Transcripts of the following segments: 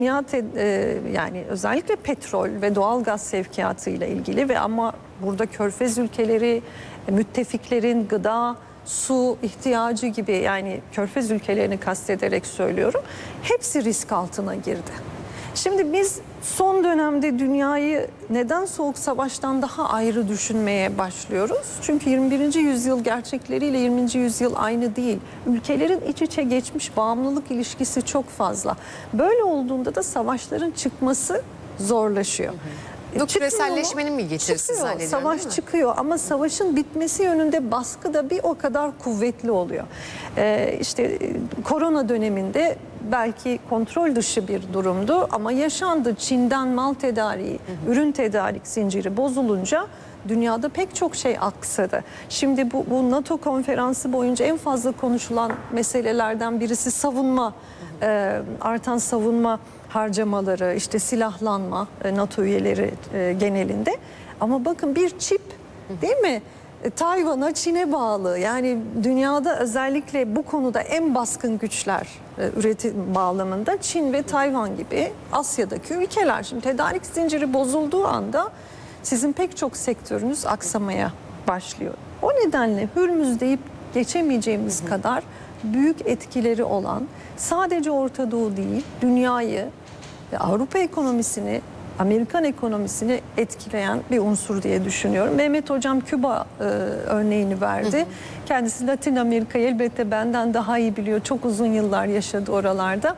Yani özellikle petrol ve doğalgaz sevkiyatı ile ilgili ve ama burada Körfez ülkeleri, müttefiklerin gıda, su ihtiyacı gibi, yani Körfez ülkelerini kastederek söylüyorum, hepsi risk altına girdi. Şimdi biz son dönemde dünyayı neden Soğuk Savaş'tan daha ayrı düşünmeye başlıyoruz? Çünkü 21. yüzyıl gerçekleriyle 20. yüzyıl aynı değil. Ülkelerin iç içe geçmiş bağımlılık ilişkisi çok fazla. Böyle olduğunda da savaşların çıkması zorlaşıyor. Bu küreselleşmenin mi getirisi zannediyorum? Savaş çıkıyor ama savaşın bitmesi yönünde baskı da bir o kadar kuvvetli oluyor. İşte korona döneminde belki kontrol dışı bir durumdu ama yaşandı. Çin'den mal tedariği, ürün tedarik zinciri bozulunca dünyada pek çok şey aksadı. Şimdi bu NATO konferansı boyunca en fazla konuşulan meselelerden birisi savunma, artan savunma harcamaları, işte silahlanma, NATO üyeleri genelinde. Ama bakın bir çip, değil mi? Tayvan'a, Çin'e bağlı. Yani dünyada özellikle bu konuda en baskın güçler üretim bağlamında Çin ve Tayvan gibi Asya'daki ülkeler. Şimdi tedarik zinciri bozulduğu anda sizin pek çok sektörünüz aksamaya başlıyor. O nedenle Hürmüz deyip geçemeyeceğimiz kadar büyük etkileri olan, sadece Orta Doğu değil, dünyayı, Avrupa ekonomisini, Amerikan ekonomisini etkileyen bir unsur diye düşünüyorum. Mehmet Hocam Küba örneğini verdi. Kendisi Latin Amerika'yı elbette benden daha iyi biliyor. Çok uzun yıllar yaşadı oralarda.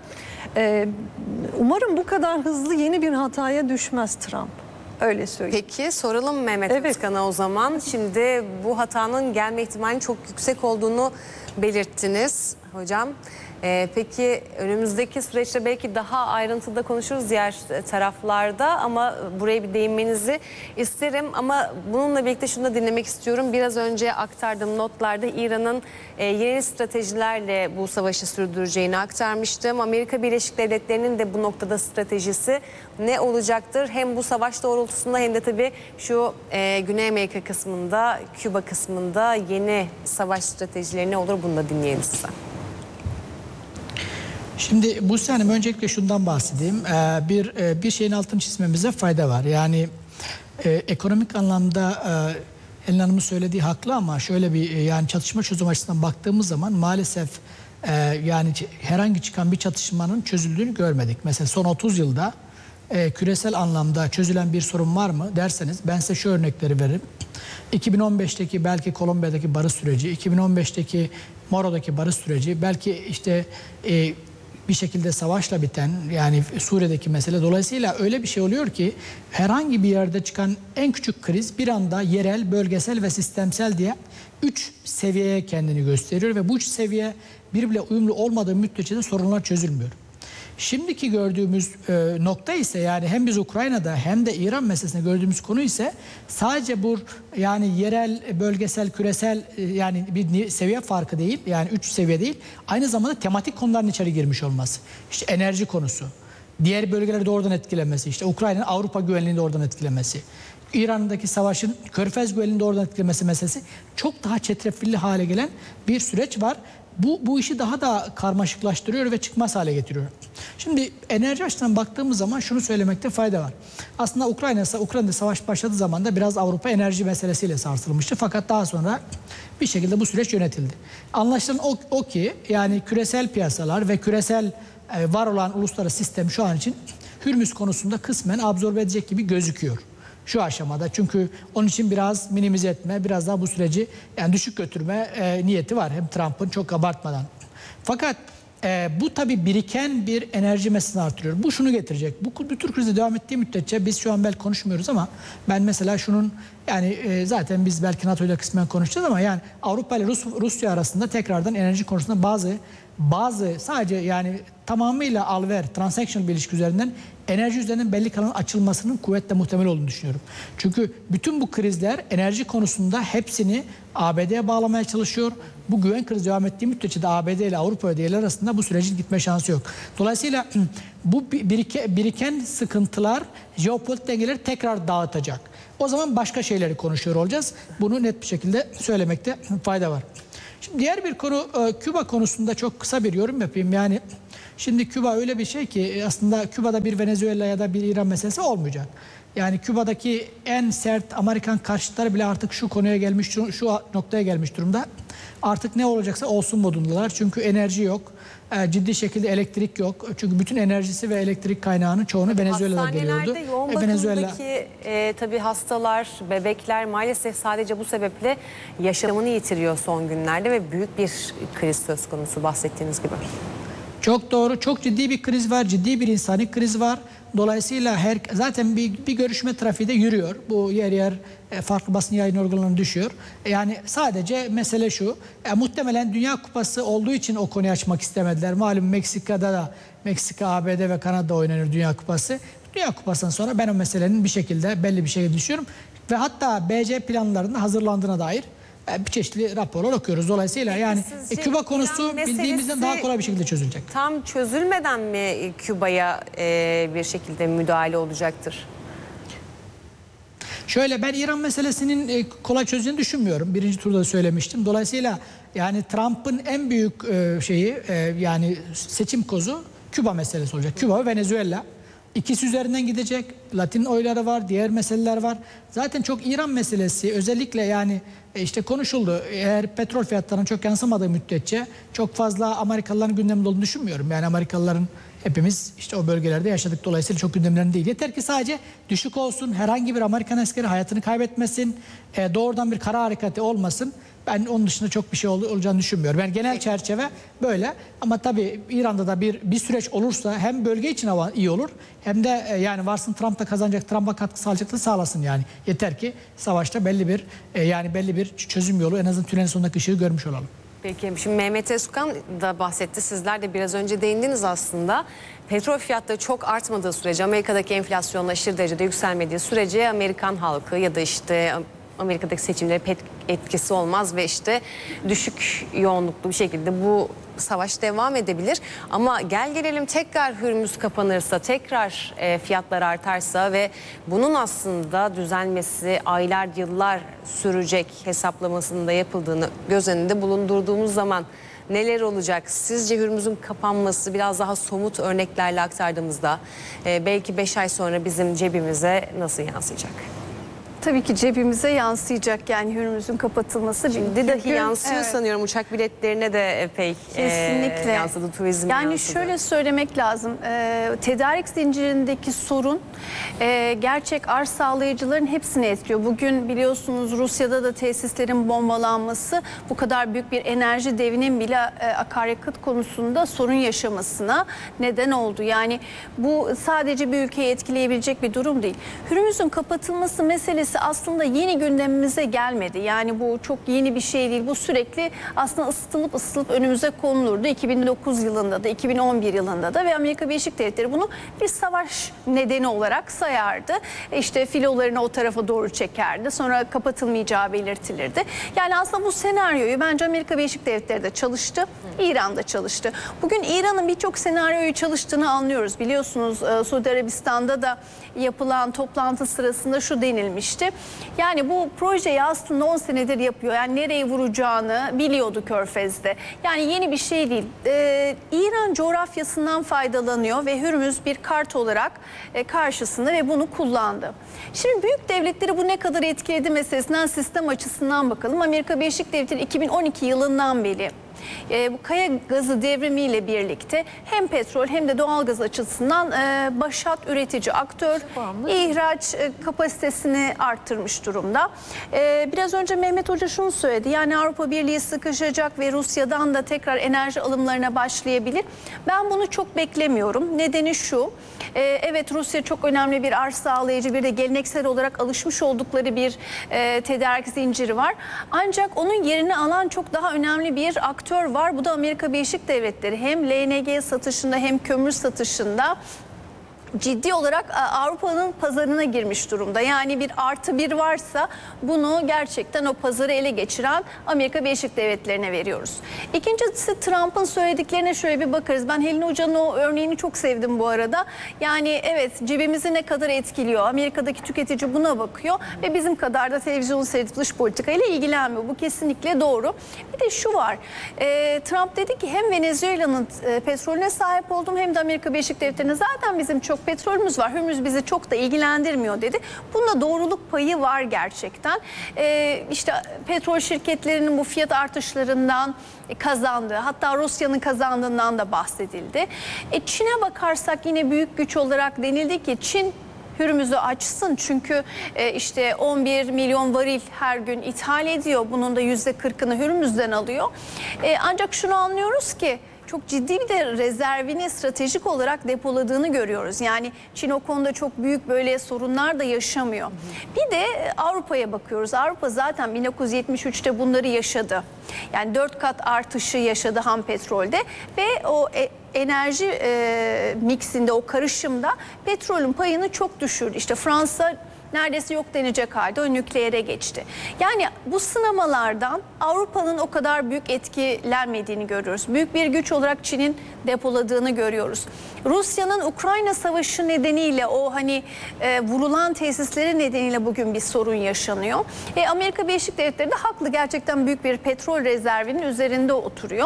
Umarım bu kadar hızlı yeni bir hataya düşmez Trump. Öyle söyleyeyim. Peki soralım Mehmet Özkan'a o zaman. Şimdi bu hatanın gelme ihtimalinin çok yüksek olduğunu belirttiniz hocam. Peki önümüzdeki süreçte belki daha ayrıntıda konuşuruz diğer taraflarda ama buraya bir değinmenizi isterim. Ama bununla birlikte şunu da dinlemek istiyorum. Biraz önce aktardığım notlarda İran'ın yeni stratejilerle bu savaşı sürdüreceğini aktarmıştım. Amerika Birleşik Devletleri'nin de bu noktada stratejisi ne olacaktır? Hem bu savaş doğrultusunda hem de tabii şu Güney Amerika kısmında, Küba kısmında yeni savaş stratejileri ne olur, bunu da dinleyelim size. Şimdi bu sene öncelikle şundan bahsedeyim. Bir şeyin altını çizmemize fayda var. Yani ekonomik anlamda Elin Hanım'ın söylediği haklı ama şöyle bir yani çatışma çözüm açısından baktığımız zaman maalesef yani herhangi çıkan bir çatışmanın çözüldüğünü görmedik. Mesela son 30 yılda küresel anlamda çözülen bir sorun var mı derseniz ben size şu örnekleri veririm. 2015'teki belki Kolombiya'daki barış süreci, 2015'teki Moro'daki barış süreci, belki işte bir şekilde savaşla biten yani Suriye'deki mesele. Dolayısıyla öyle bir şey oluyor ki herhangi bir yerde çıkan en küçük kriz bir anda yerel, bölgesel ve sistemsel diye 3 seviyeye kendini gösteriyor ve bu 3 seviye birbirle uyumlu olmadığı müddetçe de sorunlar çözülmüyor. Şimdiki gördüğümüz nokta ise yani hem biz Ukrayna'da hem de İran meselesinde gördüğümüz konu ise sadece bu yani yerel, bölgesel, küresel yani bir seviye farkı değil. Yani 3 seviye değil. Aynı zamanda tematik konuların içeri girmiş olması. İşte enerji konusu, diğer bölgeleri doğrudan etkilemesi, işte Ukrayna'nın Avrupa güvenliğini doğrudan etkilemesi, İran'daki savaşın Körfez güvenliğini doğrudan etkilemesi meselesi çok daha çetrefilli hale gelen bir süreç var. Bu işi daha da karmaşıklaştırıyor ve çıkmaz hale getiriyor. Şimdi enerji açısından baktığımız zaman şunu söylemekte fayda var. Aslında Ukrayna'da savaş başladığı zaman da biraz Avrupa enerji meselesiyle sarsılmıştı. Fakat daha sonra bir şekilde bu süreç yönetildi. Anlaşılan o ki yani küresel piyasalar ve küresel var olan uluslararası sistem şu an için Hürmüz konusunda kısmen absorbe edecek gibi gözüküyor. Şu aşamada çünkü onun için biraz minimize etme, biraz daha bu süreci yani düşük götürme niyeti var. Hem Trump'ın çok abartmadan. Fakat bu tabii biriken bir enerji meselesini artırıyor. Bu şunu getirecek. Bu tür krize devam ettiği müddetçe biz şu an belki konuşmuyoruz ama ben mesela şunun yani zaten biz belki NATO ile kısmen konuşacağız ama yani Avrupa ile Rusya arasında tekrardan enerji konusunda bazı sadece yani tamamıyla al-ver, transactional bir ilişki üzerinden enerji üzerinden belli kanalın açılmasının kuvvetle muhtemel olduğunu düşünüyorum. Çünkü bütün bu krizler enerji konusunda hepsini ABD'ye bağlamaya çalışıyor. Bu güven krizi devam ettiği müddetçe de ABD ile Avrupa ve diğerler arasında bu sürecin gitme şansı yok. Dolayısıyla bu biriken sıkıntılar jeopolitik dengeleri tekrar dağıtacak. O zaman başka şeyleri konuşuyor olacağız. Bunu net bir şekilde söylemekte fayda var. Şimdi diğer bir konu Küba konusunda çok kısa bir yorum yapayım. Yani Şimdi Küba öyle bir şey ki aslında Küba'da bir Venezuela ya da bir İran meselesi olmayacak. Yani Küba'daki en sert Amerikan karşıtları bile artık şu konuya gelmiş, şu noktaya gelmiş durumda. Artık ne olacaksa olsun modundalar. Çünkü enerji yok. Ciddi şekilde elektrik yok. Çünkü bütün enerjisi ve elektrik kaynağının çoğunu Venezuela'da geliyordu. Hastanelerde yoğun bakımdaki tabii hastalar, bebekler maalesef sadece bu sebeple yaşamını yitiriyor son günlerde ve büyük bir kriz söz konusu bahsettiğiniz gibi. Çok doğru. Çok ciddi bir kriz var. Ciddi bir insani kriz var. Dolayısıyla zaten bir görüşme trafiği de yürüyor. Bu yer yer farklı basın yayın organlarına düşüyor. Yani sadece mesele şu. Muhtemelen Dünya Kupası olduğu için o konuyu açmak istemediler. Malum Meksika'da da Meksika, ABD ve Kanada oynanır Dünya Kupası. Dünya Kupası'ndan sonra ben o meselenin bir şekilde belli bir şekilde düşüyorum. Ve hatta BC planlarında hazırlandığına dair bir çeşitli raporlar okuyoruz. Dolayısıyla yani Küba konusu bildiğimizden daha kolay bir şekilde çözülecek. Tam çözülmeden mi Küba'ya bir şekilde müdahale olacaktır? Şöyle, ben İran meselesinin kolay çözeceğini düşünmüyorum. Birinci turda da söylemiştim. Dolayısıyla yani Trump'ın en büyük yani seçim kozu Küba meselesi olacak. Küba ve Venezuela. İkisi üzerinden gidecek. Latin oyları var, diğer meseleler var. Zaten çok İran meselesi özellikle yani işte konuşuldu. Eğer petrol fiyatlarının çok yansımadığı müddetçe çok fazla Amerikalıların gündeminde olduğunu düşünmüyorum. Yani Amerikalıların hepimiz işte o bölgelerde yaşadık. Dolayısıyla çok gündemlerinde değil. Yeter ki sadece düşük olsun, herhangi bir Amerikan askeri hayatını kaybetmesin, doğrudan bir kara harekati olmasın. Ben onun dışında çok bir şey olacağını düşünmüyorum. Yani genel çerçeve böyle. Ama tabii İran'da da bir süreç olursa hem bölge için iyi olur hem de yani varsın Trump da kazanacak, Trump'a katkı sağlayacaklığı sağlasın yani. Yeter ki savaşta belli bir çözüm yolu, en azından tünelin sonundaki ışığı görmüş olalım. Peki şimdi Mehmet Özkan da bahsetti. Sizler de biraz önce değindiniz aslında. Petrol fiyatları çok artmadığı sürece, Amerika'daki enflasyonun aşırı derecede yükselmediği sürece Amerikan halkı ya da işte Amerika'daki seçimlere pek etkisi olmaz ve işte düşük yoğunluklu bir şekilde bu savaş devam edebilir. Ama gel gelelim tekrar Hürmüz kapanırsa, tekrar fiyatlar artarsa ve bunun aslında düzelmesi aylar, yıllar sürecek hesaplamasının da yapıldığını göz önünde bulundurduğumuz zaman neler olacak? Sizce Hürmüz'ün kapanması biraz daha somut örneklerle aktardığımızda belki 5 ay sonra bizim cebimize nasıl yansıyacak? Tabii ki cebimize yansıyacak yani Hürmüz'ün kapatılması. Şimdi dahi yansıyor evet. Sanıyorum uçak biletlerine de epey kesinlikle yansıdı, turizm yani yansıdı. Şöyle söylemek lazım, tedarik zincirindeki sorun gerçek arz sağlayıcıların hepsini etkiliyor. Bugün biliyorsunuz Rusya'da da tesislerin bombalanması bu kadar büyük bir enerji devinin bile akaryakıt konusunda sorun yaşamasına neden oldu. Yani bu sadece bir ülkeyi etkileyebilecek bir durum değil. Hürmüz'ün kapatılması meselesi aslında yeni gündemimize gelmedi. Yani bu çok yeni bir şey değil. Bu sürekli aslında ısıtılıp önümüze konulurdu. 2009 yılında da 2011 yılında da ve Amerika Birleşik Devletleri bunu bir savaş nedeni olarak sayardı. İşte filolarını o tarafa doğru çekerdi. Sonra kapatılmayacağı belirtilirdi. Yani aslında bu senaryoyu bence Amerika Birleşik Devletleri de çalıştı. İran da çalıştı. Bugün İran'ın birçok senaryoyu çalıştığını anlıyoruz. Biliyorsunuz Suudi Arabistan'da da yapılan toplantı sırasında şu denilmişti. Yani bu projeyi aslında 10 senedir yapıyor. Yani nereye vuracağını biliyordu Körfez'de. Yani yeni bir şey değil. İran coğrafyasından faydalanıyor ve Hürmüz bir kart olarak karşısında ve bunu kullandı. Şimdi büyük devletleri bu ne kadar etkiledi meselesinden, sistem açısından bakalım. Amerika Birleşik Devletleri 2012 yılından beri bu kaya gazı devrimiyle birlikte hem petrol hem de doğalgaz açısından başat üretici aktör, ihraç kapasitesini arttırmış durumda. Biraz önce Mehmet Hoca şunu söyledi. Yani Avrupa Birliği sıkışacak ve Rusya'dan da tekrar enerji alımlarına başlayabilir. Ben bunu çok beklemiyorum. Nedeni şu. Evet, Rusya çok önemli bir arz sağlayıcı, bir de geleneksel olarak alışmış oldukları bir tedarik zinciri var. Ancak onun yerini alan çok daha önemli bir aktör var. Bu da Amerika Birleşik Devletleri. Hem LNG satışında hem kömür satışında ciddi olarak Avrupa'nın pazarına girmiş durumda. Yani bir artı bir varsa bunu gerçekten o pazarı ele geçiren Amerika Birleşik Devletleri'ne veriyoruz. İkincisi, Trump'ın söylediklerine şöyle bir bakarız. Ben Helin Hoca'nın o örneğini çok sevdim bu arada. Yani evet, cebimizi ne kadar etkiliyor? Amerika'daki tüketici buna bakıyor ve bizim kadar da televizyonu seyredip dış politikayla ilgilenmiyor. Bu kesinlikle doğru. Bir de şu var. Trump dedi ki hem Venezuela'nın petrolüne sahip oldum hem de Amerika Birleşik Devletleri'ne, zaten bizim çok petrolümüz var. Hürmüz bizi çok da ilgilendirmiyor dedi. Bunda doğruluk payı var gerçekten. İşte petrol şirketlerinin bu fiyat artışlarından kazandığı, hatta Rusya'nın kazandığından da bahsedildi. Çin'e bakarsak yine büyük güç olarak denildi ki Çin Hürmüz'ü açsın, çünkü işte 11 milyon varil her gün ithal ediyor. Bunun da %40'ını Hürmüz'den alıyor. Ancak şunu anlıyoruz ki çok ciddi bir de rezervini stratejik olarak depoladığını görüyoruz. Yani Çin o konuda çok büyük böyle sorunlar da yaşamıyor. Bir de Avrupa'ya bakıyoruz. Avrupa zaten 1973'te bunları yaşadı. Yani 4 kat artışı yaşadı ham petrolde ve o enerji miksinde, o karışımda petrolün payını çok düşürdü. İşte Fransa neredeyse yok denecek halde o nükleere geçti. Yani bu sınamalardan Avrupa'nın o kadar büyük etkilenmediğini görüyoruz. Büyük bir güç olarak Çin'in depoladığını görüyoruz. Rusya'nın Ukrayna Savaşı nedeniyle o hani vurulan tesisleri nedeniyle bugün bir sorun yaşanıyor. Amerika Birleşik Devletleri de haklı, gerçekten büyük bir petrol rezervinin üzerinde oturuyor.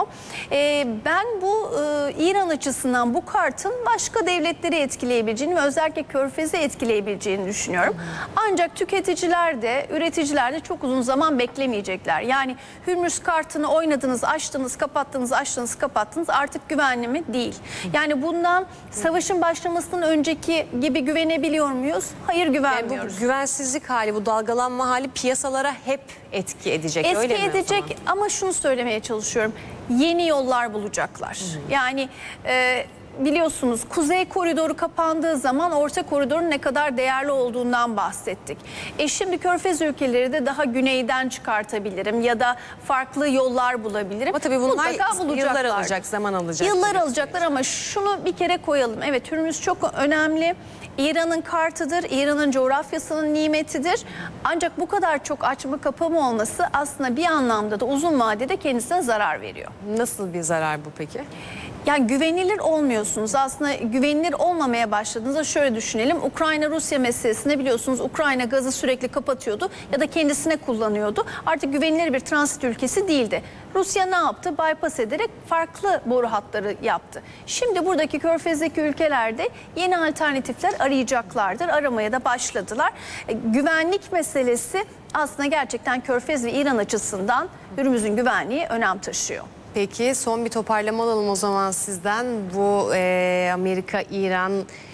Ben bu İran açısından bu kartın başka devletleri etkileyebileceğini ve özellikle Körfez'i etkileyebileceğini düşünüyorum. Ancak tüketiciler de, üreticiler de çok uzun zaman beklemeyecekler. Yani Hürmüz kartını oynadınız, açtınız, kapattınız, açtınız, kapattınız, artık güvenli mi? Değil. Yani bundan savaşın başlamasından önceki gibi güvenebiliyor muyuz? Hayır, güvenmiyoruz. Yani bu güvensizlik hali, bu dalgalanma hali piyasalara hep etki edecek. Etki öyle mi edecek ama şunu söylemeye çalışıyorum. Yeni yollar bulacaklar. Yani biliyorsunuz Kuzey Koridoru kapandığı zaman Orta Koridor'un ne kadar değerli olduğundan bahsettik. Şimdi Körfez ülkeleri de daha güneyden çıkartabilirim ya da farklı yollar bulabilirim. Ama tabii bunlar yıllar alacaklar. alacak, zaman alacak. Yıllar alacaklar ama şunu bir kere koyalım. Evet, Hürmüz çok önemli. İran'ın kartıdır, İran'ın coğrafyasının nimetidir. Ancak bu kadar çok açma kapama olması aslında bir anlamda da uzun vadede kendisine zarar veriyor. Nasıl bir zarar bu peki? Yani güvenilir olmuyorsunuz. Aslında güvenilir olmamaya başladığınızda şöyle düşünelim. Ukrayna-Rusya meselesinde biliyorsunuz Ukrayna gazı sürekli kapatıyordu ya da kendisine kullanıyordu. Artık güvenilir bir transit ülkesi değildi. Rusya ne yaptı? Bypass ederek farklı boru hatları yaptı. Şimdi buradaki Körfez'deki ülkelerde yeni alternatifler arayacaklardır. Aramaya da başladılar. Güvenlik meselesi aslında gerçekten Körfez ve İran açısından Hürmüz'ün güvenliği önem taşıyor. Peki son bir toparlama alalım o zaman sizden. Bu Amerika-İran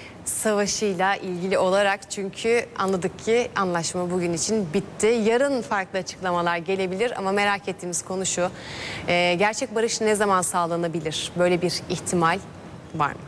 savaşıyla ilgili olarak, çünkü anladık ki anlaşma bugün için bitti. Yarın farklı açıklamalar gelebilir ama merak ettiğimiz konu şu. Gerçek barış ne zaman sağlanabilir? Böyle bir ihtimal var mı?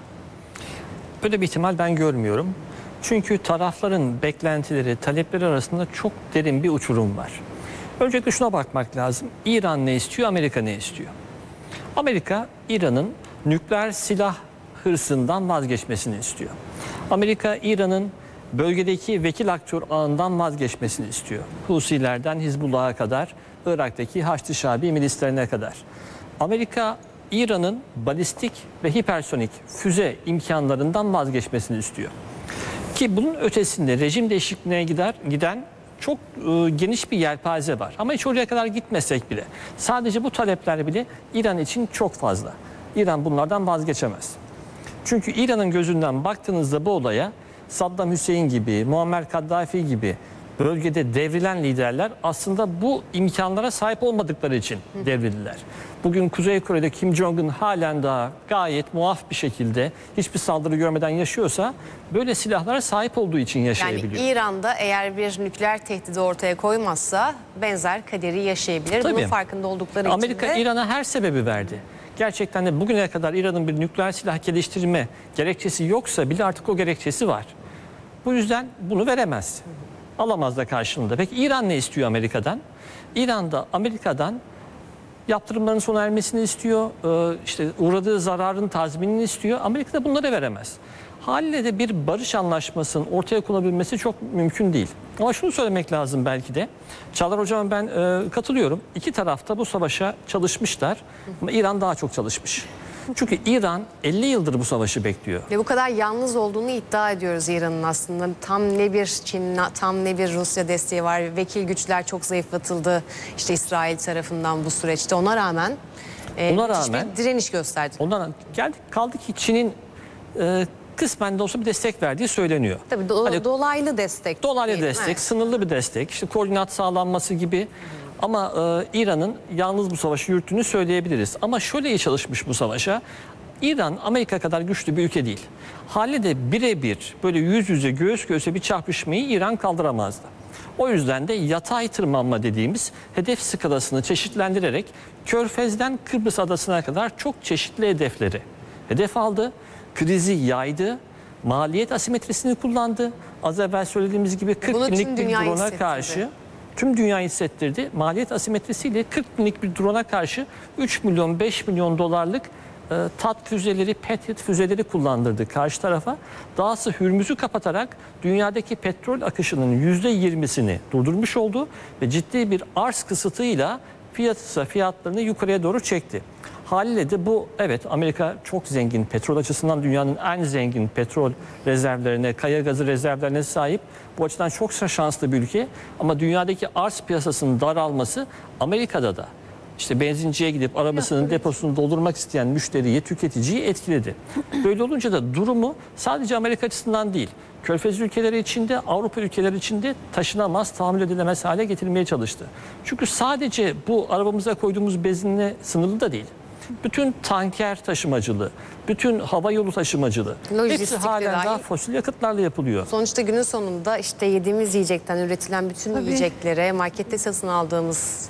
Böyle bir ihtimal ben görmüyorum. Çünkü tarafların beklentileri, talepleri arasında çok derin bir uçurum var. Öncelikle şuna bakmak lazım. İran ne istiyor, Amerika ne istiyor? Amerika, İran'ın nükleer silah hırsından vazgeçmesini istiyor. Amerika, İran'ın bölgedeki vekil aktör ağından vazgeçmesini istiyor. Husilerden Hizbullah'a kadar, Irak'taki Haçlı Şabi milislerine kadar. Amerika, İran'ın balistik ve hipersonik füze imkanlarından vazgeçmesini istiyor. Ki bunun ötesinde rejim değişikliğine giden çok geniş bir yelpaze var. Ama hiç oraya kadar gitmesek bile sadece bu talepler bile İran için çok fazla. İran bunlardan vazgeçemez. Çünkü İran'ın gözünden baktığınızda bu olaya Saddam Hüseyin gibi, Muammer Kaddafi gibi bölgede devrilen liderler aslında bu imkanlara sahip olmadıkları için devrildiler. Bugün Kuzey Kore'de Kim Jong-un halen daha gayet muaf bir şekilde hiçbir saldırı görmeden yaşıyorsa böyle silahlara sahip olduğu için yaşayabiliyor. Yani İran'da eğer bir nükleer tehdidi ortaya koymazsa benzer kaderi yaşayabilir. Tabii. Bunun farkında oldukları Amerika için de... İran'a her sebebi verdi. Gerçekten de bugüne kadar İran'ın bir nükleer silah geliştirme gerekçesi yoksa bile artık o gerekçesi var. Bu yüzden bunu veremez. Alamaz da karşılığında. Peki İran ne istiyor Amerika'dan? İran da Amerika'dan yaptırımların sona ermesini istiyor. İşte uğradığı zararın tazminini istiyor. Amerika da bunları veremez. Haliyle de bir barış anlaşmasının ortaya konabilmesi çok mümkün değil. Ama şunu söylemek lazım belki de. Çağlar Hocam ben katılıyorum. İki tarafta bu savaşa çalışmışlar ama İran daha çok çalışmış. Çünkü İran 50 yıldır bu savaşı bekliyor. Ve bu kadar yalnız olduğunu iddia ediyoruz İran'ın aslında. Tam ne bir Çin, tam ne bir Rusya desteği var. Vekil güçler çok zayıflatıldı işte İsrail tarafından bu süreçte. Ona rağmen hiçbir direniş gösterdi. Kaldı ki Çin'in kısmen de olsa bir destek verdiği söyleniyor. Tabii dolaylı destek. Dolaylı destek, evet. Sınırlı bir destek, işte koordinat sağlanması gibi. Ama İran'ın yalnız bu savaşı yürüttüğünü söyleyebiliriz. Ama şöyle iyi çalışmış bu savaşa. İran Amerika kadar güçlü bir ülke değil. Haliyle de birebir böyle yüz yüze göğüs göğüse bir çarpışmayı İran kaldıramazdı. O yüzden de yatay tırmanma dediğimiz hedef skalasını çeşitlendirerek Körfez'den Kıbrıs adasına kadar çok çeşitli hedefleri hedef aldı. Krizi yaydı. Maliyet asimetrisini kullandı. Az evvel söylediğimiz gibi 40 binlik bir drone'a karşı tüm dünya hissettirdi. Maliyet asimetrisiyle 40 binlik bir drone'a karşı 3 milyon 5 milyon dolarlık TAT füzeleri, Patriot füzeleri kullandırdı karşı tarafa. Dahası Hürmüz'ü kapatarak dünyadaki petrol akışının %20'sini durdurmuş oldu ve ciddi bir arz kısıtıyla fiyatlarını yukarıya doğru çekti. Haliyle de bu, evet, Amerika çok zengin, petrol açısından dünyanın en zengin petrol rezervlerine, kaya gazı rezervlerine sahip. Bu açıdan çok şanslı bir ülke ama dünyadaki arz piyasasının daralması Amerika'da da işte benzinciye gidip arabasının deposunu doldurmak isteyen müşteriyi, tüketiciyi etkiledi. Böyle olunca da durumu sadece Amerika açısından değil, Körfez ülkeleri içinde, Avrupa ülkeleri içinde taşınamaz, tahammül edilemez hale getirmeye çalıştı. Çünkü sadece bu arabamıza koyduğumuz benzinle sınırlı da değil. Bütün tanker taşımacılığı, bütün hava yolu taşımacılığı hepsi halen daha fosil yakıtlarla yapılıyor. Sonuçta günün sonunda işte yediğimiz yiyecekten üretilen bütün yiyeceklere, markette satın aldığımız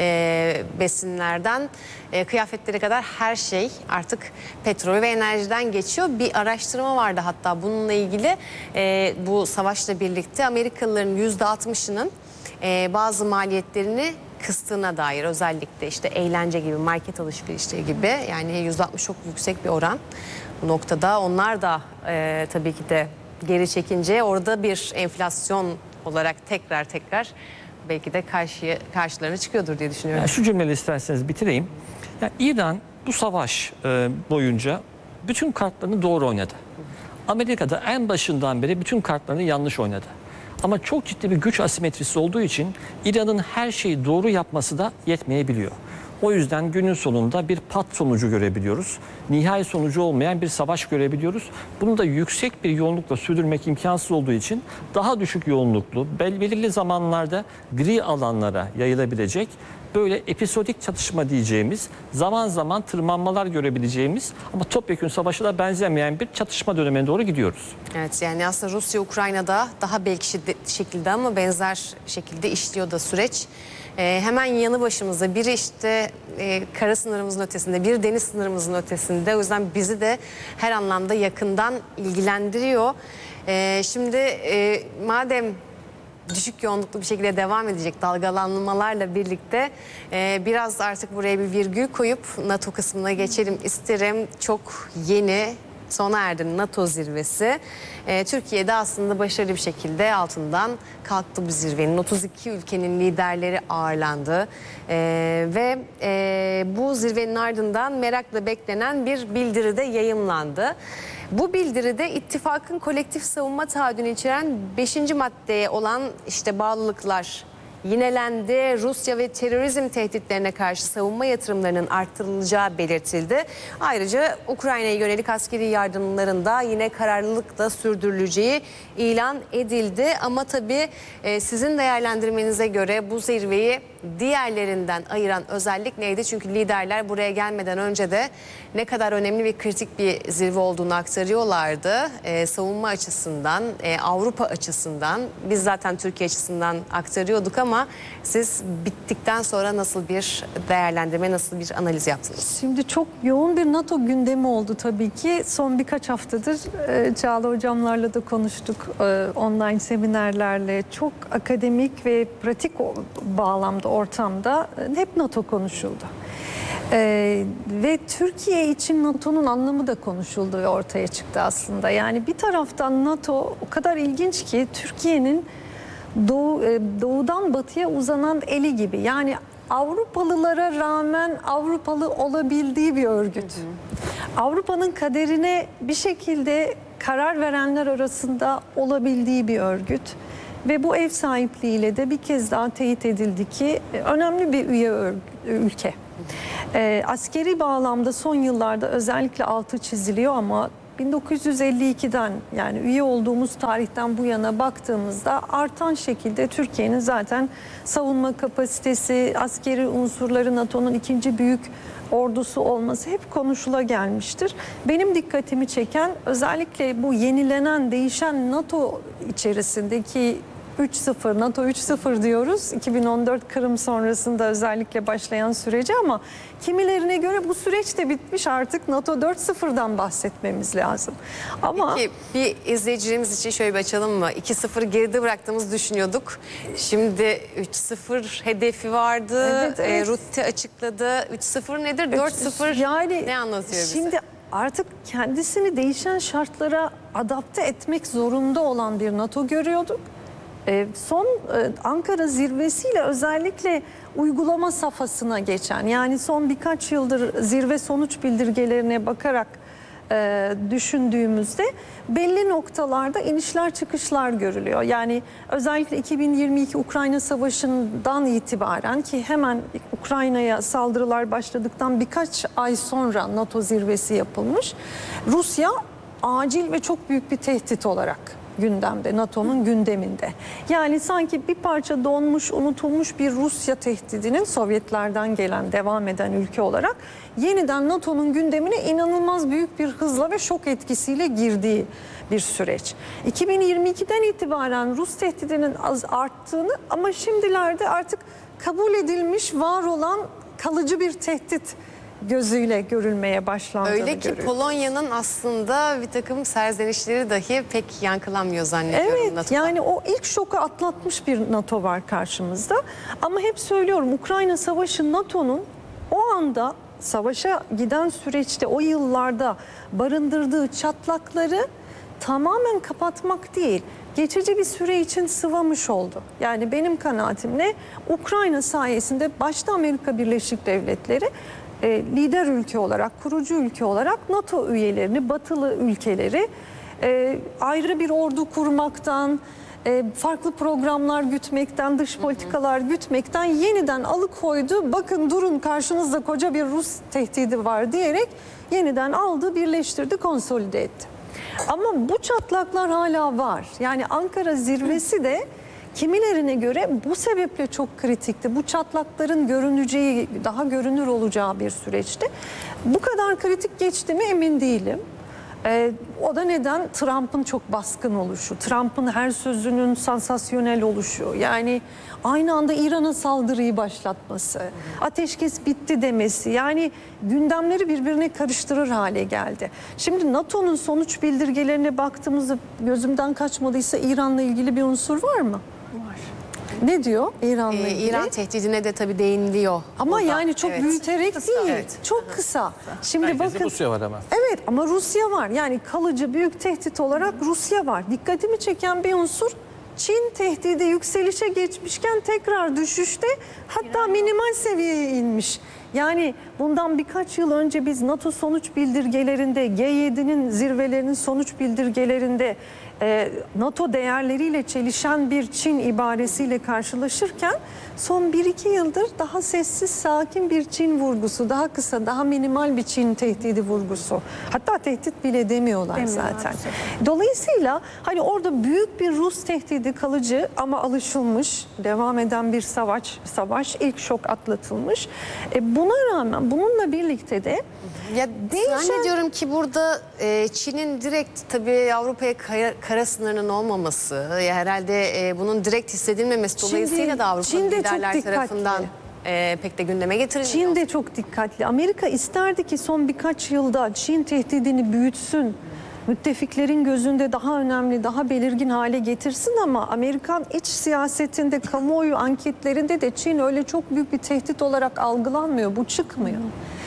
besinlerden kıyafetlere kadar her şey artık petrol ve enerjiden geçiyor. Bir araştırma vardı hatta bununla ilgili, bu savaşla birlikte Amerikalıların %60'ının bazı maliyetlerini kıstığına dair, özellikle işte eğlence gibi, market alışverişleri gibi, yani %60 çok yüksek bir oran. Bu noktada onlar da tabii ki de geri çekince orada bir enflasyon olarak tekrar belki de karşılarına çıkıyordur diye düşünüyorum. Yani şu cümleyle isterseniz bitireyim. Yani İran bu savaş boyunca bütün kartlarını doğru oynadı. Amerika'da en başından beri bütün kartlarını yanlış oynadı. Ama çok ciddi bir güç asimetrisi olduğu için İran'ın her şeyi doğru yapması da yetmeyebiliyor. O yüzden günün sonunda bir pat sonucu görebiliyoruz. Nihai sonucu olmayan bir savaş görebiliyoruz. Bunu da yüksek bir yoğunlukla sürdürmek imkansız olduğu için daha düşük yoğunluklu, belirli zamanlarda gri alanlara yayılabilecek, böyle episodik çatışma diyeceğimiz, zaman zaman tırmanmalar görebileceğimiz ama topyekün savaşa da benzemeyen bir çatışma dönemine doğru gidiyoruz. Evet, yani aslında Rusya Ukrayna'da daha belki şiddetli şekilde ama benzer şekilde işliyor da süreç. Hemen yanı başımızda, biri işte kara sınırımızın ötesinde, bir deniz sınırımızın ötesinde. O yüzden bizi de her anlamda yakından ilgilendiriyor. Şimdi madem düşük yoğunluklu bir şekilde devam edecek dalgalanmalarla birlikte biraz artık buraya bir virgül koyup NATO kısmına geçelim isterim. Çok yeni sona erdi NATO zirvesi. Türkiye'de aslında başarılı bir şekilde altından kalktı bu zirvenin. 32 ülkenin liderleri ağırlandı. Ve bu zirvenin ardından merakla beklenen bir bildiri de yayımlandı. Bu bildiride ittifakın kolektif savunma taahhüdünü içeren 5. maddeye olan işte bağlılıklar yinelendi. Rusya ve terörizm tehditlerine karşı savunma yatırımlarının artırılacağı belirtildi. Ayrıca Ukrayna'ya yönelik askeri yardımların da yine kararlılıkla sürdürüleceği ilan edildi. Ama tabii sizin değerlendirmenize göre bu zirveyi diğerlerinden ayıran özellik neydi? Çünkü liderler buraya gelmeden önce de ne kadar önemli ve kritik bir zirve olduğunu aktarıyorlardı. Savunma açısından, Avrupa açısından, biz zaten Türkiye açısından aktarıyorduk ama siz bittikten sonra nasıl bir değerlendirme, nasıl bir analiz yaptınız? Şimdi çok yoğun bir NATO gündemi oldu tabii ki. Son birkaç haftadır Çağla hocamlarla da konuştuk. Online seminerlerle çok akademik ve pratik bağlamda, ortamda hep NATO konuşuldu. Ve Türkiye için NATO'nun anlamı da konuşuldu ve ortaya çıktı aslında. Yani bir taraftan NATO o kadar ilginç ki Türkiye'nin doğudan batıya uzanan eli gibi. Yani Avrupalılara rağmen Avrupalı olabildiği bir örgüt. Avrupa'nın kaderine bir şekilde karar verenler arasında olabildiği bir örgüt. Ve bu ev sahipliğiyle de bir kez daha teyit edildi ki önemli bir ülke. Askeri bağlamda son yıllarda özellikle altı çiziliyor ama 1952'den yani üye olduğumuz tarihten bu yana baktığımızda artan şekilde Türkiye'nin zaten savunma kapasitesi, askeri unsurları, NATO'nun ikinci büyük ordusu olması hep konuşula gelmiştir. Benim dikkatimi çeken özellikle bu yenilenen, değişen NATO içerisindeki 3-0, NATO 3-0 diyoruz. 2014 Kırım sonrasında özellikle başlayan süreci ama kimilerine göre bu süreç de bitmiş, artık NATO 4-0'dan bahsetmemiz lazım. Ama Peki bir izleyicilerimiz için şöyle bir açalım mı? 2-0 geride bıraktığımızı düşünüyorduk. Şimdi 3-0 hedefi vardı. Evet. Rutte açıkladı. 3-0 nedir? 4-0 yani ne anlatıyor bize? Şimdi artık kendisini değişen şartlara adapte etmek zorunda olan bir NATO görüyorduk. Son Ankara zirvesiyle özellikle uygulama safhasına geçen, yani son birkaç yıldır zirve sonuç bildirgelerine bakarak düşündüğümüzde belli noktalarda inişler çıkışlar görülüyor. Yani özellikle 2022 Ukrayna Savaşı'ndan itibaren ki hemen Ukrayna'ya saldırılar başladıktan birkaç ay sonra NATO zirvesi yapılmış. Rusya acil ve çok büyük bir tehdit olarak gündemde, NATO'nun gündeminde. Yani sanki bir parça donmuş, unutulmuş bir Rusya tehdidinin Sovyetlerden gelen, devam eden ülke olarak yeniden NATO'nun gündemine inanılmaz büyük bir hızla ve şok etkisiyle girdiği bir süreç. 2022'den itibaren Rus tehdidinin az arttığını ama şimdilerde artık kabul edilmiş, var olan kalıcı bir tehdit gözüyle görülmeye başlandığını Öyle ki görüyoruz. Polonya'nın aslında bir takım serzenişleri dahi pek yankılanmıyor zannediyorum. Evet, NATO'da. yani o ilk şoku atlatmış bir NATO var karşımızda. Ama hep söylüyorum, Ukrayna Savaşı NATO'nun o anda savaşa giden süreçte, o yıllarda barındırdığı çatlakları tamamen kapatmak değil, geçici bir süre için sıvamış oldu. Yani benim kanaatimle Ukrayna sayesinde başta Amerika Birleşik Devletleri lider ülke olarak, kurucu ülke olarak NATO üyelerini, batılı ülkeleri ayrı bir ordu kurmaktan, farklı programlar gütmekten, dış politikalar gütmekten yeniden alıkoydu. Bakın durun, karşınızda koca bir Rus tehdidi var diyerek yeniden aldı, birleştirdi, konsolide etti. Ama bu çatlaklar hala var. Yani Ankara zirvesi de kimilerine göre bu sebeple çok kritikti. Bu çatlakların görüneceği, daha görünür olacağı bir süreçti. Bu kadar kritik geçti mi emin değilim. O da neden? Trump'ın çok baskın oluşu, Trump'ın her sözünün sansasyonel oluşu. Yani aynı anda İran'a saldırıyı başlatması, ateşkes bitti demesi. Yani gündemleri birbirine karıştırır hale geldi. Şimdi NATO'nun sonuç bildirgelerine baktığımızda gözümden kaçmadıysa İran'la ilgili bir unsur var mı? Var. Ne diyor İran'la ilgili? İran tehdidine de tabii değiniliyor. Ama burada. yani çok Evet. büyüterek değil. Evet. Çok kısa. Şimdi Merkezde bakın. Rusya var ama. Evet ama Rusya var. Yani kalıcı büyük tehdit olarak Rusya var. Dikkatimi çeken bir unsur, Çin tehdidi yükselişe geçmişken tekrar düşüşte, hatta minimal seviyeye inmiş. Yani bundan birkaç yıl önce biz NATO sonuç bildirgelerinde, G7'nin zirvelerinin sonuç bildirgelerinde NATO değerleriyle çelişen bir Çin ibaresiyle karşılaşırken son 1-2 yıldır daha sessiz, sakin bir Çin vurgusu, daha kısa, daha minimal bir Çin tehdidi vurgusu. Hatta tehdit bile demiyorlar zaten. Dolayısıyla hani orada büyük bir Rus tehdidi kalıcı ama alışılmış, devam eden bir savaş, ilk şok atlatılmış. Buna rağmen bununla birlikte de Ya zannediyorum ki burada Çin'in direkt tabii Avrupa'ya kara sınırının olmaması, herhalde bunun direkt hissedilmemesi dolayısıyla da Avrupa'nın Çin de çok liderler dikkatli. tarafından pek de gündeme getirilmiyor. Çin de çok dikkatli. Amerika isterdi ki son birkaç yılda Çin tehdidini büyütsün, müttefiklerin gözünde daha önemli, daha belirgin hale getirsin ama Amerikan iç siyasetinde, kamuoyu anketlerinde de Çin öyle çok büyük bir tehdit olarak algılanmıyor. Bu çıkmıyor.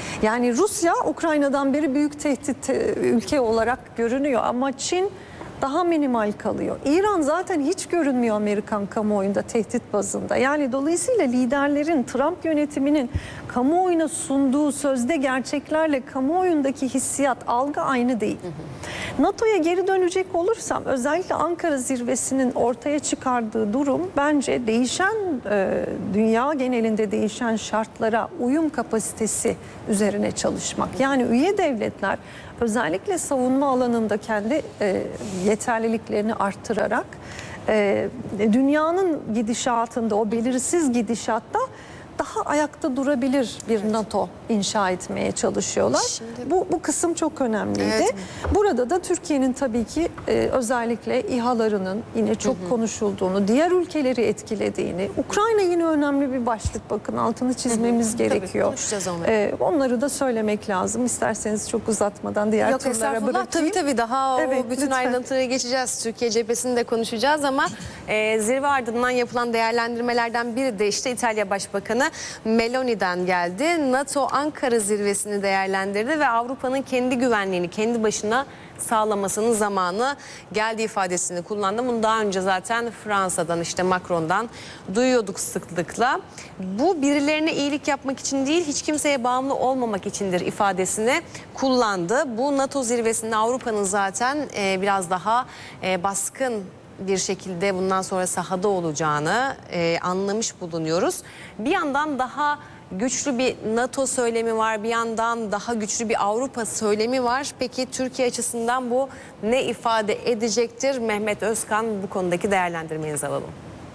Yani Rusya Ukrayna'dan beri büyük tehdit ülke olarak görünüyor ama Çin daha minimal kalıyor. İran zaten hiç görünmüyor Amerikan kamuoyunda tehdit bazında. Yani dolayısıyla liderlerin, Trump yönetiminin kamuoyuna sunduğu sözde gerçeklerle kamuoyundaki hissiyat, algı aynı değil. NATO'ya geri dönecek olursam özellikle Ankara zirvesinin ortaya çıkardığı durum bence değişen, dünya genelinde değişen şartlara uyum kapasitesi üzerine çalışmak. Yani üye devletler özellikle savunma alanında kendi yeterliliklerini arttırarak dünyanın gidişatında, o belirsiz gidişatta daha ayakta durabilir bir NATO inşa etmeye çalışıyorlar. Bu kısım çok önemliydi. Evet. Burada da Türkiye'nin tabii ki özellikle İHA'larının yine çok konuşulduğunu, diğer ülkeleri etkilediğini, Ukrayna yine önemli bir başlık, bakın altını çizmemiz gerekiyor. Tabii, konuşacağız onları. Onları da söylemek lazım. İsterseniz çok uzatmadan diğer Yok, turlara estağfurullah. bırakayım. Tabii daha Evet, o bütün lütfen. ayrıntılara geçeceğiz. Türkiye cephesini de konuşacağız ama zirve ardından yapılan değerlendirmelerden biri de işte İtalya Başbakanı Meloni'den geldi. NATO Ankara zirvesini değerlendirdi ve Avrupa'nın kendi güvenliğini kendi başına sağlamasının zamanı geldi ifadesini kullandı. Bunu daha önce zaten Fransa'dan, işte Macron'dan duyuyorduk sıklıkla. Bu birilerine iyilik yapmak için değil, hiç kimseye bağımlı olmamak içindir ifadesini kullandı. Bu NATO zirvesinde Avrupa'nın zaten biraz daha baskın bir şekilde bundan sonra sahada olacağını anlamış bulunuyoruz. Bir yandan daha güçlü bir NATO söylemi var, bir yandan daha güçlü bir Avrupa söylemi var. Peki Türkiye açısından bu ne ifade edecektir? Mehmet Özkan, bu konudaki değerlendirmenizi alalım.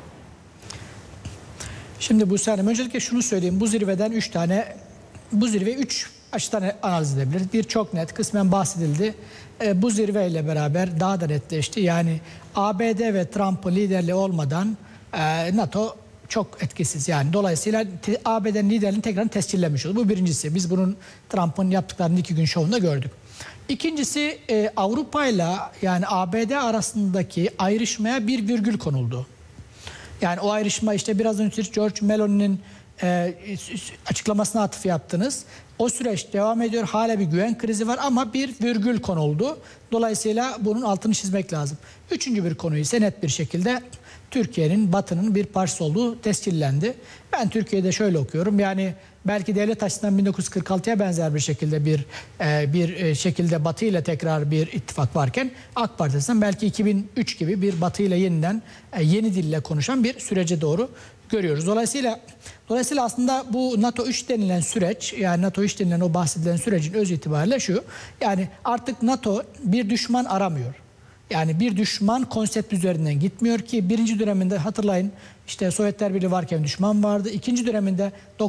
Şimdi bu sene öncelikle şunu söyleyeyim. Bu zirveden 3 açıdan analiz edebiliriz. Bir, çok net, kısmen bahsedildi. Bu zirveyle beraber daha da netleşti. Yani ABD ve Trump'ın liderliği olmadan NATO çok etkisiz. Yani dolayısıyla ABD'nin liderliğini tekrar tescillemiş oldu. Bu birincisi. Biz bunun Trump'ın yaptıklarını 2 gün şovunda gördük. İkincisi, Avrupa ile yani ABD arasındaki ayrışmaya bir virgül konuldu. Yani o ayrışma, işte biraz önce George Meloni'nin açıklamasına atıf yaptınız. O süreç devam ediyor. Hala bir güven krizi var ama bir virgül konuldu. Dolayısıyla bunun altını çizmek lazım. Üçüncü bir konu ise net bir şekilde Türkiye'nin, Batı'nın bir parçası olduğu tescillendi. Ben Türkiye'de şöyle okuyorum. Yani belki devlet açısından 1946'ya benzer bir şekilde bir şekilde Batı ile tekrar bir ittifak varken AK Parti açısından belki 2003 gibi bir Batı ile yeniden yeni dille konuşan bir sürece doğru görüyoruz. Dolayısıyla aslında bu NATO 3 denilen süreç, yani NATO 3 denilen o bahsedilen sürecin öz itibariyle şu. Yani artık NATO bir düşman aramıyor. Yani bir düşman konsept üzerinden gitmiyor ki birinci döneminde hatırlayın, işte Sovyetler Birliği varken düşman vardı. İkinci döneminde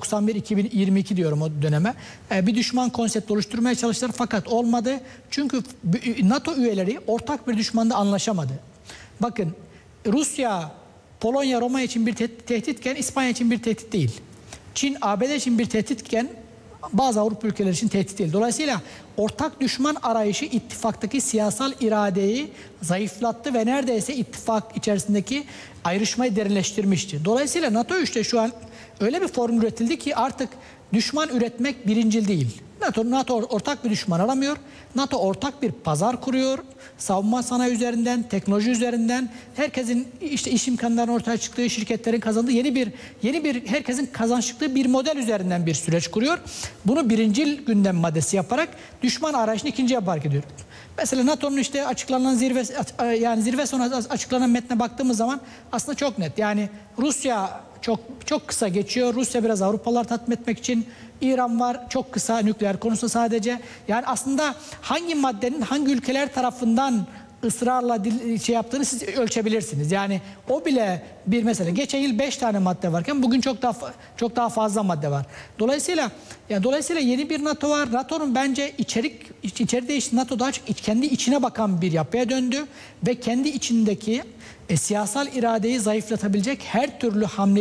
91-2022 diyorum o döneme. Bir düşman konsept oluşturmaya çalıştılar fakat olmadı. Çünkü NATO üyeleri ortak bir düşmanda anlaşamadı. Bakın, Rusya, Polonya, Roma için bir tehditken İspanya için bir tehdit değil. Çin, ABD için bir tehditken bazı Avrupa ülkeleri için tehdit değil. Dolayısıyla ortak düşman arayışı ittifaktaki siyasal iradeyi zayıflattı ve neredeyse ittifak içerisindeki ayrışmayı derinleştirmişti. Dolayısıyla NATO 3'te şu an öyle bir formül üretildi ki artık düşman üretmek birincil değil. NATO ortak bir düşman aramıyor. NATO ortak bir pazar kuruyor. Savunma sanayi üzerinden, teknoloji üzerinden herkesin işte iş imkanlarının ortaya çıktığı, şirketlerin kazandığı yeni bir herkesin kazançlıklı bir model üzerinden bir süreç kuruyor. Bunu birincil gündem maddesi yaparak düşman arayışını ikinciye park ediyor. Mesela NATO'nun işte açıklanan zirve sonrası açıklanan metne baktığımız zaman aslında çok net. Yani Rusya çok kısa geçiyor. Rusya biraz Avrupalılar tatmin etmek için, İran var çok kısa nükleer konusunda sadece. Yani aslında hangi maddenin hangi ülkeler tarafından ısrarla yaptığını siz ölçebilirsiniz. Yani o bile bir mesele. Geçen yıl 5 tane madde varken bugün çok daha fazla madde var. Dolayısıyla yeni bir NATO var. NATO'nun bence içeri değişti. NATO daha çok kendi içine bakan bir yapıya döndü ve kendi içindeki siyasal iradeyi zayıflatabilecek her türlü hamleyi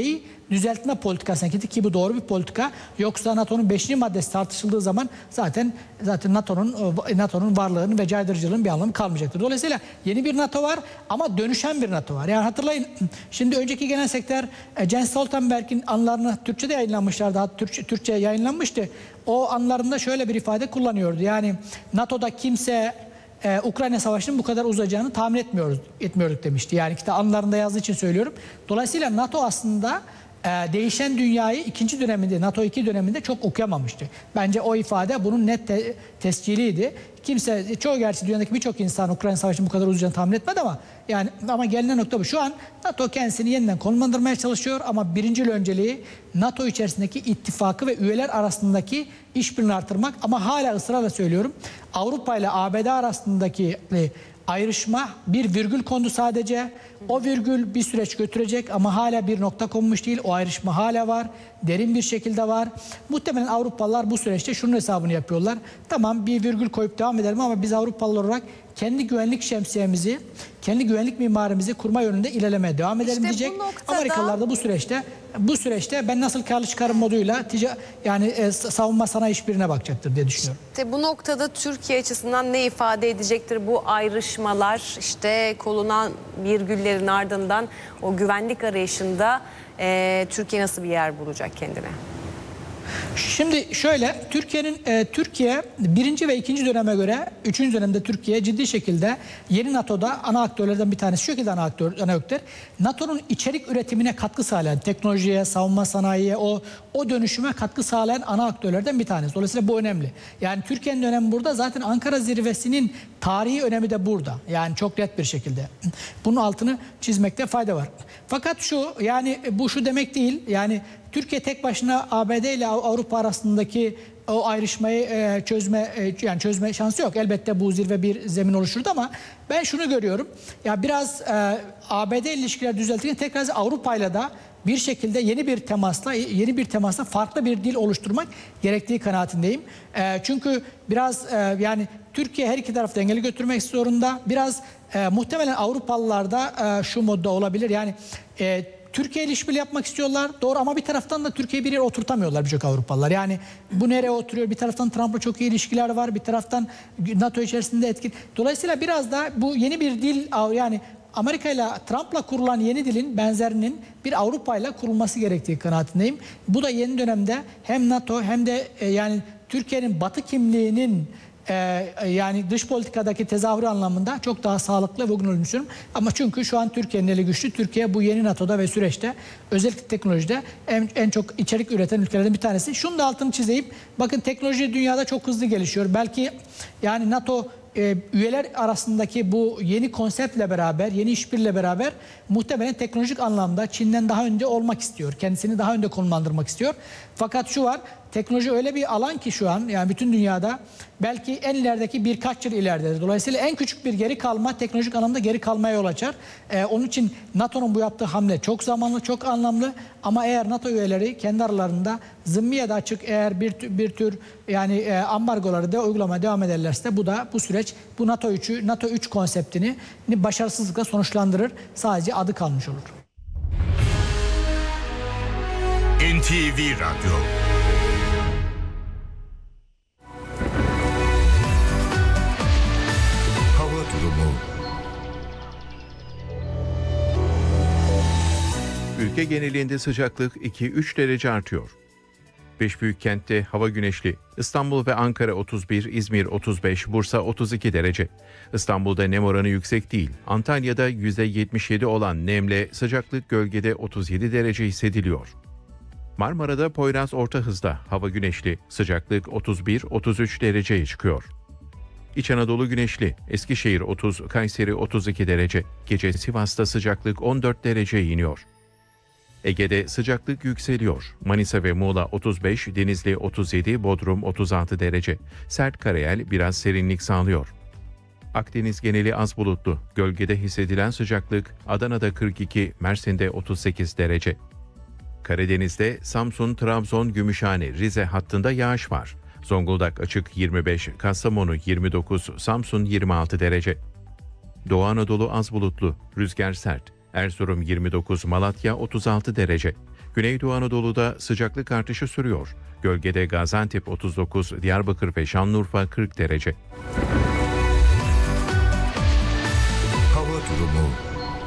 düzeltme politikasına gitti ki bu doğru bir politika. Yoksa NATO'nun 5. maddesi tartışıldığı zaman zaten NATO'nun varlığının ve caydırıcılığının bir anlamı kalmayacaktır. Dolayısıyla yeni bir NATO var ama dönüşen bir NATO var. Yani hatırlayın, şimdi önceki genel sekreter Jens Stoltenberg'in anılarını Türkçe'de yayınlanmışlardı. Türkçe yayınlanmıştı. O anlarında şöyle bir ifade kullanıyordu. Yani NATO'da kimse Ukrayna Savaşı'nın bu kadar uzayacağını tahmin etmiyorduk demişti. Yani anılarında yazdığı için söylüyorum. Dolayısıyla NATO aslında değişen dünyayı ikinci döneminde, NATO 2 döneminde çok okuyamamıştı. Bence o ifade bunun net tesciliydi. Çoğu gerçi dünyadaki birçok insan Ukrayna Savaşı'nın bu kadar uzayacağını tahmin etmedi ama gelinen nokta bu. Şu an NATO kendisini yeniden konumlandırmaya çalışıyor ama birincil önceliği NATO içerisindeki ittifakı ve üyeler arasındaki işbirliğini artırmak. Ama hala ısrarla söylüyorum, Avrupa ile ABD arasındaki ayrışma bir virgül kondu sadece. O virgül bir süreç götürecek ama hala bir nokta konmuş değil. O ayrışma hala var. Derin bir şekilde var. Muhtemelen Avrupalılar bu süreçte şunun hesabını yapıyorlar. Tamam, bir virgül koyup devam edelim ama biz Avrupalılar olarak kendi güvenlik şemsiyemizi, kendi güvenlik mimarimizi kurma yönünde ilerlemeye devam edelim diyecek. Amerikalılar da bu süreçte ben nasıl karlı çıkarım moduyla savunma sanayi işbirliğine bakacaktır diye düşünüyorum. İşte bu noktada Türkiye açısından ne ifade edecektir bu ayrışmalar? İşte kolunan virgüllerin ardından o güvenlik arayışında Türkiye nasıl bir yer bulacak kendine? Şimdi şöyle, Türkiye birinci ve ikinci döneme göre 3. dönemde Türkiye ciddi şekilde yeni NATO'da ana aktörlerden bir tanesi. Şu şekilde ana aktör. NATO'nun içerik üretimine katkı sağlayan, teknolojiye, savunma sanayiye, o dönüşüme katkı sağlayan ana aktörlerden bir tanesi. Dolayısıyla bu önemli. Yani Türkiye'nin önemi burada. Zaten Ankara zirvesinin tarihi önemi de burada. Yani çok net bir şekilde. Bunun altını çizmekte fayda var. Fakat bu şu demek değil. Yani Türkiye tek başına ABD ile Avrupa arasındaki o ayrışmayı çözme şansı yok. Elbette bu zirve bir zemin oluşturdu ama ben şunu görüyorum. Ya biraz ABD ilişkiler düzeltirken tekrar Avrupa ile de bir şekilde yeni bir temasla farklı bir dil oluşturmak gerektiği kanaatindeyim. Çünkü biraz Türkiye her iki tarafı dengeli götürmek zorunda. Biraz muhtemelen Avrupalılar da şu modda olabilir. Yani Türkiye ile işbirliği yapmak istiyorlar. Doğru, ama bir taraftan da Türkiye'yi bir yere oturtamıyorlar birçok Avrupalılar. Yani bu nereye oturuyor? Bir taraftan Trump'la çok iyi ilişkiler var. Bir taraftan NATO içerisinde etkin. Dolayısıyla biraz da bu yeni bir dil, yani Amerika ile Trump'la kurulan yeni dilin benzerinin bir Avrupa ile kurulması gerektiği kanaatindeyim. Bu da yeni dönemde hem NATO hem de Türkiye'nin Batı kimliğinin dış politikadaki tezahürü anlamında çok daha sağlıklı ve uygun olduğunu düşünüyorum. Ama çünkü şu an Türkiye'nin eli güçlü. Türkiye bu yeni NATO'da ve süreçte özellikle teknolojide en çok içerik üreten ülkelerden bir tanesi. Şunu da altını çizeyim. Bakın, teknoloji dünyada çok hızlı gelişiyor. Belki NATO üyeler arasındaki bu yeni konseptle beraber, yeni işbirliğiyle beraber muhtemelen teknolojik anlamda Çin'den daha önde olmak istiyor. Kendisini daha önde konumlandırmak istiyor. Fakat şu var, teknoloji öyle bir alan ki şu an, yani bütün dünyada belki en ilerideki birkaç yıl ileridedir. Dolayısıyla en küçük bir geri kalma teknolojik anlamda geri kalmaya yol açar. Onun için NATO'nun bu yaptığı hamle çok zamanlı, çok anlamlı. Ama eğer NATO üyeleri kendi aralarında zımmiye de açık, eğer bir tür ambargoları da uygulamaya devam ederlerse bu süreç NATO 3 konseptini başarısızlıkla sonuçlandırır. Sadece adı kalmış olur. NTV Radyo. Hava durumu. Ülke genelinde sıcaklık 2-3 derece artıyor. 5 büyük kentte hava güneşli. İstanbul ve Ankara 31, İzmir 35, Bursa 32 derece. İstanbul'da nem oranı yüksek değil. Antalya'da %77 olan nemle sıcaklık gölgede 37 derece hissediliyor. Marmara'da Poyraz orta hızda hava güneşli. Sıcaklık 31-33 dereceye çıkıyor. İç Anadolu güneşli. Eskişehir 30, Kayseri 32 derece. Gece Sivas'ta sıcaklık 14 dereceye iniyor. Ege'de sıcaklık yükseliyor. Manisa ve Muğla 35, Denizli 37, Bodrum 36 derece. Sert karayel biraz serinlik sağlıyor. Akdeniz geneli az bulutlu. Gölgede hissedilen sıcaklık Adana'da 42, Mersin'de 38 derece. Karadeniz'de Samsun, Trabzon, Gümüşhane, Rize hattında yağış var. Zonguldak açık 25, Kastamonu 29, Samsun 26 derece. Doğu Anadolu az bulutlu, rüzgar sert. Erzurum 29, Malatya 36 derece. Güneydoğu Anadolu'da sıcaklık artışı sürüyor. Gölgede Gaziantep 39, Diyarbakır ve Şanlıurfa 40 derece.